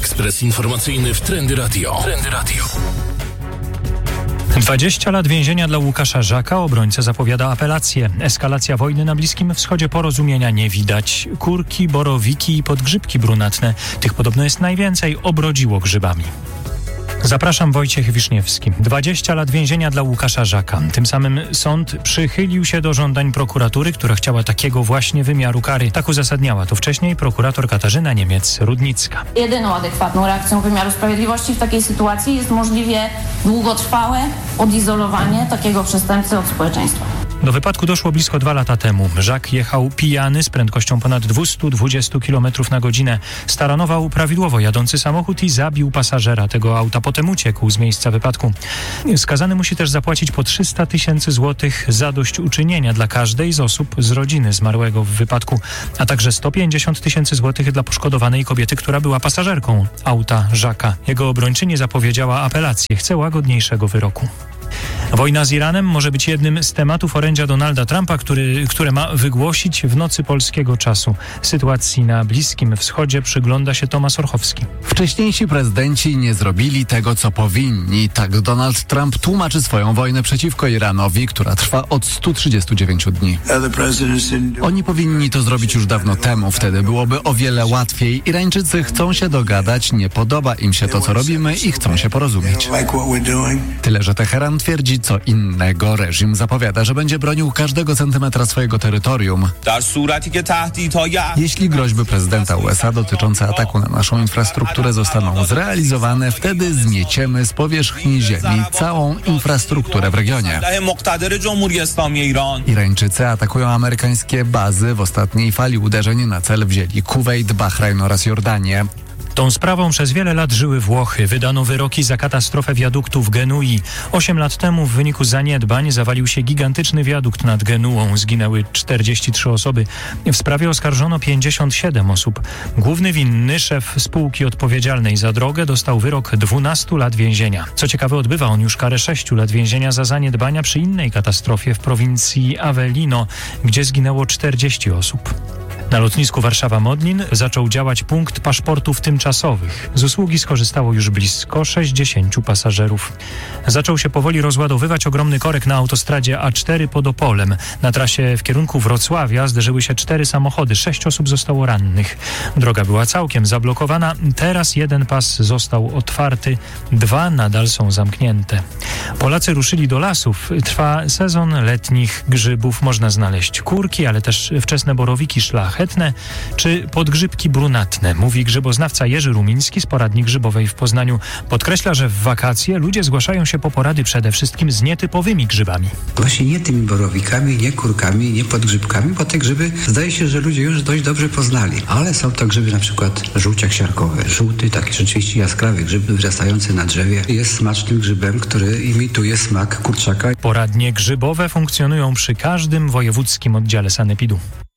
Ekspres informacyjny w Trendy Radio. 20 lat więzienia dla Łukasza Żaka. Obrońca zapowiada apelację. Eskalacja wojny na Bliskim Wschodzie, porozumienia nie widać. Kurki, borowiki i podgrzybki brunatne, tych podobno jest najwięcej, obrodziło grzybami. Zapraszam, Wojciech Wiszniewski. 20 lat więzienia dla Łukasza Żaka. Tym samym sąd przychylił się do żądań prokuratury, która chciała takiego właśnie wymiaru kary. Tak uzasadniała to wcześniej prokurator Katarzyna Niemiec-Rudnicka. Jedyną adekwatną reakcją wymiaru sprawiedliwości w takiej sytuacji jest możliwie długotrwałe odizolowanie takiego przestępcy od społeczeństwa. Do wypadku doszło blisko 2 lata temu. Żak jechał pijany z prędkością ponad 220 km na godzinę. Staranował prawidłowo jadący samochód i zabił pasażera tego auta. Potem uciekł z miejsca wypadku. Skazany musi też zapłacić po 300 000 złotych zadośćuczynienia dla każdej z osób z rodziny zmarłego w wypadku, a także 150 000 złotych dla poszkodowanej kobiety, która była pasażerką auta Żaka. Jego obrończyni zapowiedziała apelację. Chce łagodniejszego wyroku. Wojna z Iranem może być jednym z tematów orędzia Donalda Trumpa, które ma wygłosić w nocy polskiego czasu. Sytuacji na Bliskim Wschodzie przygląda się Tomasz Orchowski. Wcześniejsi prezydenci nie zrobili tego, co powinni. Tak Donald Trump tłumaczy swoją wojnę przeciwko Iranowi, która trwa od 139 dni. Oni powinni to zrobić już dawno temu. Wtedy byłoby o wiele łatwiej. Irańczycy chcą się dogadać, nie podoba im się to, co robimy i chcą się porozumieć. Tyle, że Teheran twierdzi co innego. Reżim zapowiada, że będzie bronił każdego centymetra swojego terytorium. Jeśli groźby prezydenta USA dotyczące ataku na naszą infrastrukturę zostaną zrealizowane, wtedy zmieciemy z powierzchni ziemi całą infrastrukturę w regionie. Irańczycy atakują amerykańskie bazy. W ostatniej fali uderzeń na cel wzięli Kuwejt, Bahrajn oraz Jordanię. Tą sprawą przez wiele lat żyły Włochy. Wydano wyroki za katastrofę wiaduktu w Genui. 8 lat temu w wyniku zaniedbań zawalił się gigantyczny wiadukt nad Genuą. Zginęły 43 osoby. W sprawie oskarżono 57 osób. Główny winny, szef spółki odpowiedzialnej za drogę, dostał wyrok 12 lat więzienia. Co ciekawe, odbywa on już karę 6 lat więzienia za zaniedbania przy innej katastrofie w prowincji Avellino, gdzie zginęło 40 osób. Na lotnisku Warszawa-Modlin zaczął działać punkt paszportów tymczasowych. Z usługi skorzystało już blisko 60 pasażerów. Zaczął się powoli rozładowywać ogromny korek na autostradzie A4 pod Opolem. Na trasie w kierunku Wrocławia zderzyły się 4 samochody. 6 osób zostało rannych. Droga była całkiem zablokowana. Teraz jeden pas został otwarty, 2 nadal są zamknięte. Polacy ruszyli do lasów. Trwa sezon letnich grzybów. Można znaleźć kurki, ale też wczesne borowiki szlachetne czy podgrzybki brunatne, mówi grzyboznawca Jerzy Rumiński z Poradni Grzybowej w Poznaniu. Podkreśla, że w wakacje ludzie zgłaszają się po porady przede wszystkim z nietypowymi grzybami. Właśnie nie tymi borowikami, nie kurkami, nie podgrzybkami, bo te grzyby zdaje się, że ludzie już dość dobrze poznali. Ale są to grzyby na przykład żółciak siarkowy. Żółty, taki rzeczywiście jaskrawy grzyb wyrastający na drzewie. Jest smacznym grzybem, który imituje smak kurczaka. Poradnie grzybowe funkcjonują przy każdym wojewódzkim oddziale sanepidu.